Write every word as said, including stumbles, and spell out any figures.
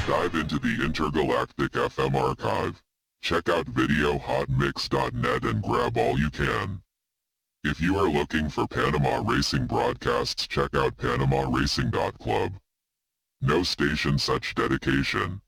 Dive into the intergalactic F M archive. Check out video hot mix dot net and grab all you can. If you are looking for Panama racing broadcasts, check out panama racing dot club. No station such dedication.